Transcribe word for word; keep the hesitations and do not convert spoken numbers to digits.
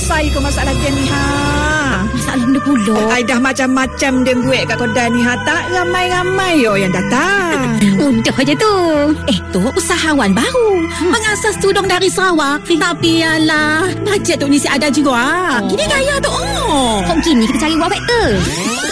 selesai ke masalah dia ni, ha? Masalah benda pula. I dah macam-macam dia buat kat kedai ni, ha? Tak ramai-ramai yo yang datang. Mudah je tu. Eh, tu usahawan baru. Hmm. Pengasas tudung dari Sarawak. Tapi alah, bajet tu ni si ada juga. Oh. Gini gaya tu. Oh. Kok gini kita cari buat faktor.